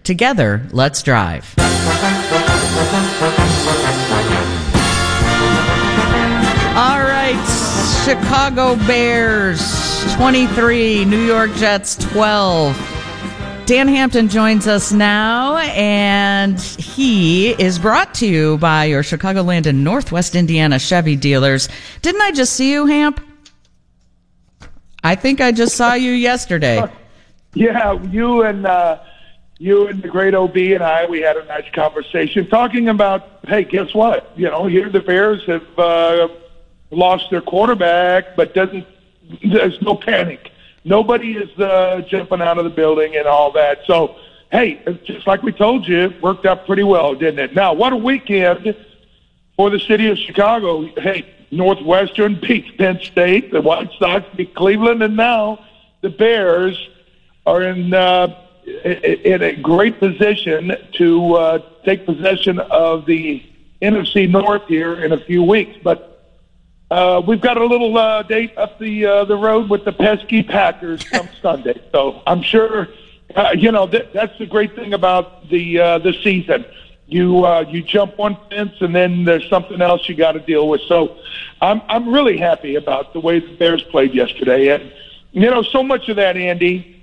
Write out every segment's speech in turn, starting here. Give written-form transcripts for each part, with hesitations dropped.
Together, let's drive. All right, Chicago Bears 23, New York Jets 12. Dan Hampton joins us now, and he is brought to you by your Chicagoland and Northwest Indiana Chevy dealers. Didn't I just see you, Hamp? I think I just saw you yesterday. Yeah, you and the great OB and I, we had a nice conversation talking about, hey, guess what? You know, here the Bears have lost their quarterback, but there's no panic. Nobody is jumping out of the building and all that. So, hey, just like we told you, it worked out pretty well, didn't it? Now, what a weekend for the city of Chicago. Hey, Northwestern beats Penn State, the White Sox beat Cleveland, and now the Bears are in a great position to take possession of the NFC North here in a few weeks. But we've got a little date up the road with the pesky Packers come Sunday. So I'm sure, that's the great thing about the season. You jump one fence and then there's something else you got to deal with. So I'm really happy about the way the Bears played yesterday. And, so much of that, Andy,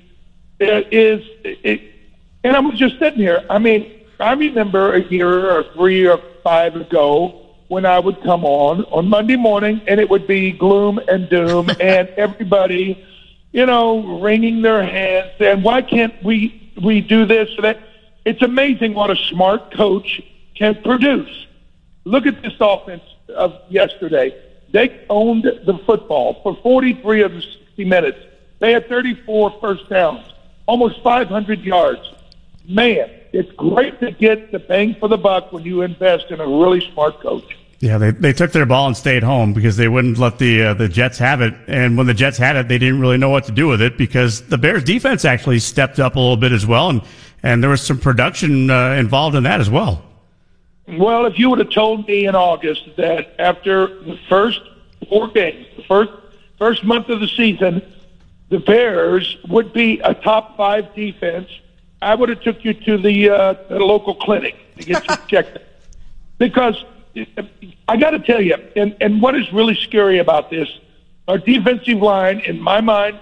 and I was just sitting here. I mean, I remember a year or 3 or 5 ago, when I would come on Monday morning, and it would be gloom and doom, and everybody, wringing their hands, saying, why can't we do this or that? It's amazing what a smart coach can produce. Look at this offense of yesterday. They owned the football for 43 of the 60 minutes. They had 34 first downs, almost 500 yards. Man, it's great to get the bang for the buck when you invest in a really smart coach. Yeah, they took their ball and stayed home because they wouldn't let the Jets have it. And when the Jets had it, they didn't really know what to do with it because the Bears defense actually stepped up a little bit as well. And there was some production involved in that as well. Well, if you would have told me in August that after the first 4 games, the first month of the season, the Bears would be a top 5 defense, I would have took you to the local clinic to get you checked. Because I got to tell you, and what is really scary about this, our defensive line, in my mind,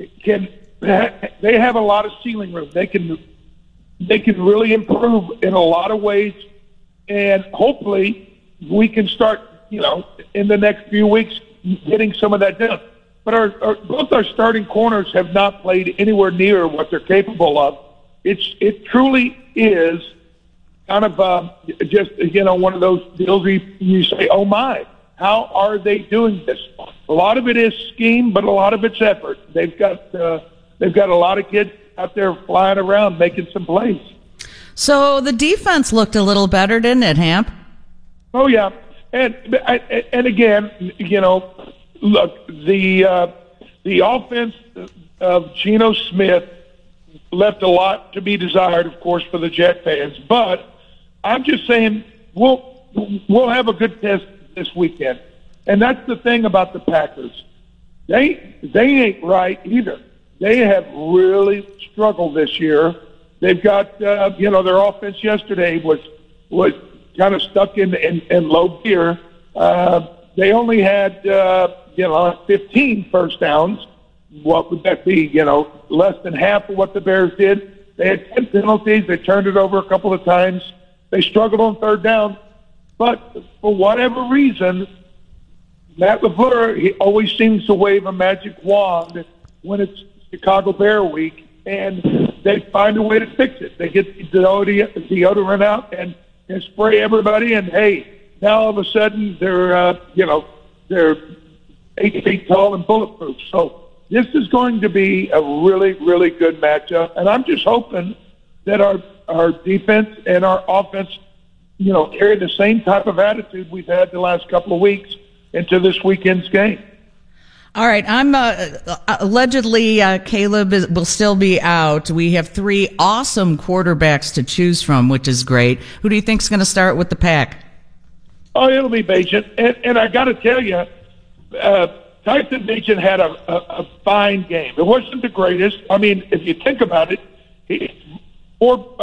they have a lot of ceiling room. They can really improve in a lot of ways, and hopefully we can start, in the next few weeks getting some of that done. But both our starting corners have not played anywhere near what they're capable of. It truly is kind of just, one of those deals where you say, oh, my, how are they doing this? A lot of it is scheme, but a lot of it's effort. They've got a lot of kids out there flying around making some plays. So the defense looked a little better, didn't it, Hamp? Oh, yeah. And again, look, the offense of Geno Smith left a lot to be desired, of course, for the Jet fans. But I'm just saying we'll have a good test this weekend. And that's the thing about the Packers. They ain't right either. They have really struggled this year. They've got, their offense yesterday was kind of stuck in low gear. They only had, 15 first downs. What would that be? Less than half of what the Bears did. They had 10 penalties. They turned it over a couple of times. They struggled on third down. But for whatever reason, Matt LaFleur, he always seems to wave a magic wand when it's Chicago Bear week, and they find a way to fix it. They get the deodorant out and spray everybody, and hey, now all of a sudden they're 8 feet tall and bulletproof. So this is going to be a really, really good matchup, and I'm just hoping that our defense and our offense, carry the same type of attitude we've had the last couple of weeks into this weekend's game. All right, I'm allegedly Caleb will still be out. We have 3 awesome quarterbacks to choose from, which is great. Who do you think is going to start with the Pack? Oh, it'll be Bagent, and I got to tell you, Tyson Bagent had a fine game. It wasn't the greatest. I mean, if you think about it,